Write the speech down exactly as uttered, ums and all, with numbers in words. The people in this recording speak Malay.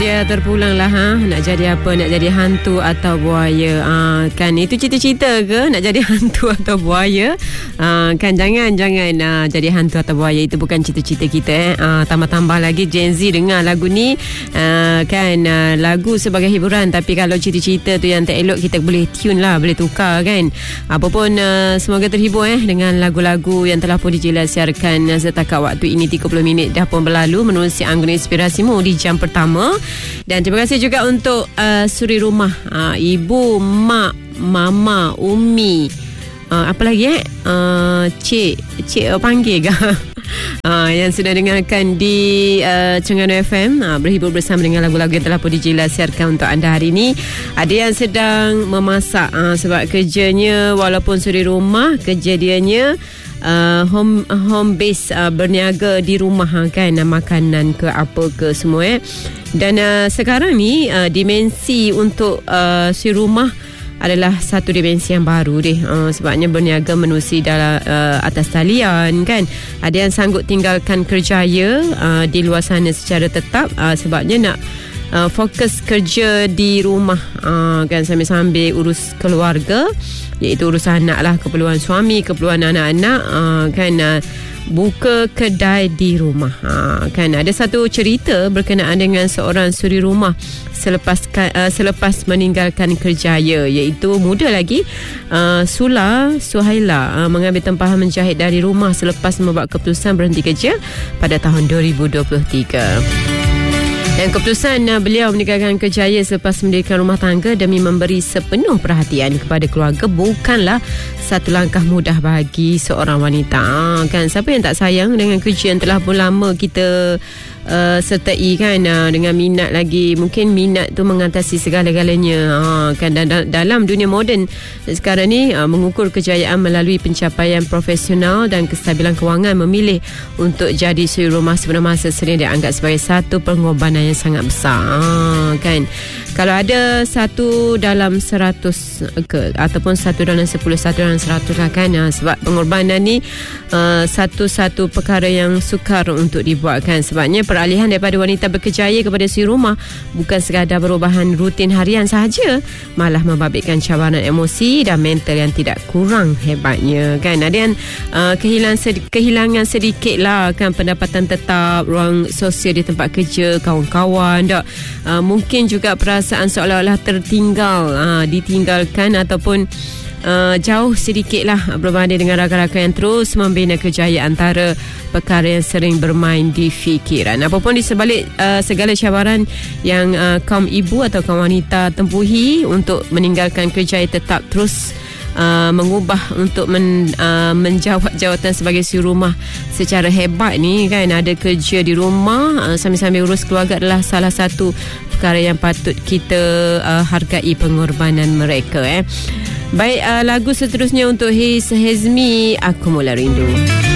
dia terpulang lah ha? Nak jadi apa? Nak jadi hantu atau buaya? Uh, kan itu cita-cita ke? Nak jadi hantu atau buaya? Uh, kan jangan Jangan uh, jadi hantu atau buaya. Itu bukan cita-cita kita eh. uh, Tambah-tambah lagi Gen Z dengar lagu ni uh, kan uh, lagu sebagai hiburan. Tapi kalau cita-cita tu yang tak elok, kita boleh tune lah, boleh tukar kan. Apapun uh, semoga terhibur eh dengan lagu-lagu yang telah pun dijelaskan uh, setakat waktu ini. Tiga puluh minit dah pun berlalu menerusi Anggota Inspirasimu di jam pertama. Dan terima kasih juga untuk uh, suri rumah, uh, ibu, mak, mama, umi, uh, apa lagi eh uh, cik cik uh, panggil ke uh, yang sudah dengarkan di uh, Terengganu F M, uh, berhibur bersama dengan lagu-lagu yang telah pun dijelaskan untuk anda hari ini. Ada yang sedang memasak uh, sebab kerjanya walaupun suri rumah, kejadiannya Uh, home home base uh, berniaga di rumah kan, uh, makanan ke apa ke semua eh. Dan uh, sekarang ni uh, dimensi untuk uh, si rumah adalah satu dimensi yang baru deh. Uh, sebabnya berniaga menerusi dalam uh, atas talian kan. Ada yang sanggup tinggalkan kerjaya uh, di luar sana secara tetap uh, sebabnya nak Uh, fokus kerja di rumah uh, kan, sambil-sambil urus keluarga, iaitu urus anak lah, keperluan suami, keperluan anak-anak uh, kan, uh, buka kedai di rumah uh, kan. Ada satu cerita berkenaan dengan seorang suri rumah selepas uh, selepas meninggalkan kerjaya, iaitu muda lagi, uh, Sula Suhaila uh, mengambil tempahan menjahit dari rumah selepas membuat keputusan berhenti kerja pada tahun dua ribu dua puluh tiga. Dan keputusan uh, beliau meninggalkan kerjaya selepas mendirikan rumah tangga demi memberi sepenuh perhatian kepada keluarga bukanlah satu langkah mudah bagi seorang wanita. Ah, kan, siapa yang tak sayang dengan kerja yang telah pun lama kita uh, sertai kan, uh, dengan minat lagi. Mungkin minat tu mengatasi segala-galanya. Ah, kan, dan da- dalam dunia moden sekarang ni, uh, mengukur kejayaan melalui pencapaian profesional dan kestabilan kewangan, memilih untuk jadi suri rumah sebenar masa sering dianggap sebagai satu pengorbanan yang sangat besar. Ah, kan, kalau ada satu dalam seratus ke, ataupun satu dalam sepuluh, satu dalam seratus lah kan, ah, sebab pengorbanan ni uh, satu-satu perkara yang sukar untuk dibuatkan. Sebabnya peralihan daripada wanita berkejaya kepada suri rumah bukan sekadar perubahan rutin harian sahaja, malah membabitkan cabaran emosi dan mental yang tidak kurang hebatnya kan. Ada yang uh, kehilangan, sed- kehilangan sedikit lah kan pendapatan tetap, ruang sosial di tempat kerja, kawan-kawan tak, uh, mungkin juga perasaan seolah-olah tertinggal, uh, ditinggalkan ataupun Uh, jauh sedikit lah berbanding dengan rakan-rakan yang terus membina kejayaan, antara perkara yang sering bermain di fikiran. Apapun di sebalik uh, segala cabaran yang uh, kaum ibu atau kaum wanita tempuhi untuk meninggalkan kerjaya, tetap terus Uh, mengubah untuk men, uh, menjawat jawatan sebagai suri rumah secara hebat ni kan. Ada kerja di rumah uh, sambil-sambil urus keluarga adalah salah satu perkara yang patut kita uh, hargai pengorbanan mereka eh. Baik, uh, lagu seterusnya untuk His Hazmi, Aku Mula Rindu.